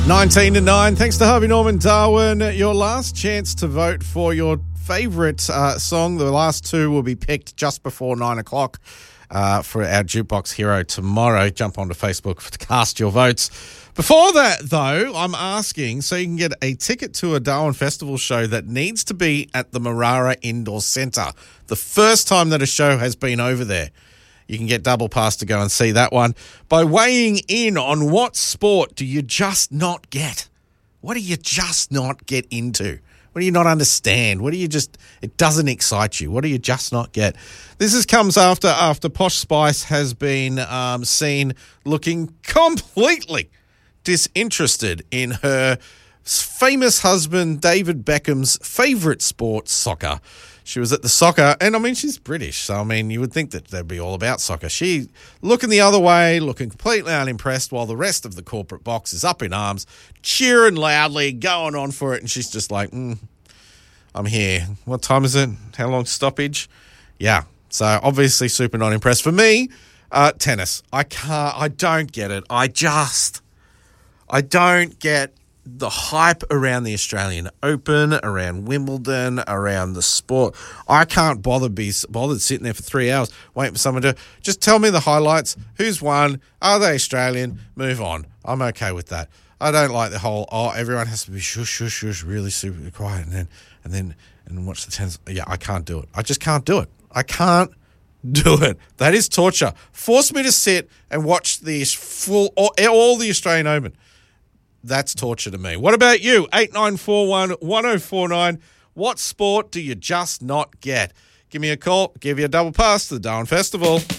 19 to 9. Thanks to Harvey Norman Darwin. Your last chance to vote for your favourite song. The last two will be picked just before 9 o'clock for our Jukebox Hero tomorrow. Jump onto Facebook to cast your votes. Before that, though, I'm asking so you can get a ticket to a Darwin Festival show that needs to be at the Marara Indoor Centre. The first time that a show has been over there. You can get double pass to go and see that one by weighing in on what sport do you just not get? What do you just not get into? What do you not understand? What do you just, it doesn't excite you? What do you just not get? This comes after Posh Spice has been seen looking completely disinterested in her famous husband David Beckham's favourite sport, soccer. She was at the soccer, and I mean, she's British, so I mean, you would think that they'd be all about soccer. She looking the other way, looking completely unimpressed, while the rest of the corporate box is up in arms, cheering loudly, going on for it, and she's just like, I'm here. What time is it? How long stoppage? Yeah, so obviously super not impressed. For me, tennis. I don't get it. I don't get the hype around the Australian Open, around Wimbledon, around the sport. I can't bothered sitting there for 3 hours waiting for someone to just tell me the highlights. Who's won? Are they Australian? Move on. I'm okay with that. I don't like the whole, everyone has to be shush, shush, shush, really super quiet and then watch the tennis. Yeah, I can't do it. I just can't do it. I can't do it. That is torture. Force me to sit and watch the all the Australian Open. That's torture to me. What about you? 8941 1049. What sport do you just not get? Give me a call. Give you a double pass to the Darwin Festival.